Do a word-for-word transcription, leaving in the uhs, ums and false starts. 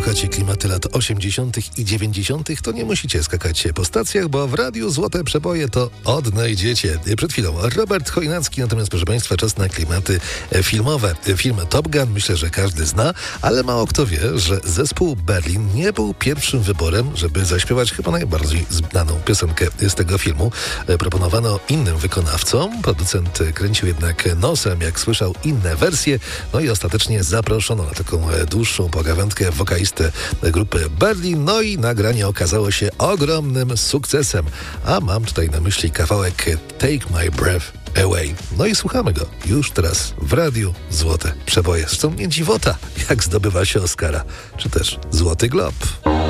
kochacie klimaty lat osiemdziesiątych i dziewięćdziesiątych, to nie musicie skakać po stacjach, bo w radiu Złote Przeboje to odnajdziecie. Przed chwilą Robert Chojnacki, natomiast proszę Państwa, czas na klimaty filmowe. Film Top Gun myślę, że każdy zna, ale mało kto wie, że zespół Berlin nie był pierwszym wyborem, żeby zaśpiewać chyba najbardziej znaną piosenkę z tego filmu. Proponowano innym wykonawcom, producent kręcił jednak nosem, jak słyszał inne wersje, no i ostatecznie zaproszono na taką dłuższą pogawędkę wokalistę grupy Berlin, no i nagranie okazało się ogromnym sukcesem, a mam tutaj na myśli kawałek Take My Breath Away. No i słuchamy go już teraz w radiu Złote Przeboje. Zresztą nie dziwota, jak zdobywa się Oscara, czy też Złoty Glob.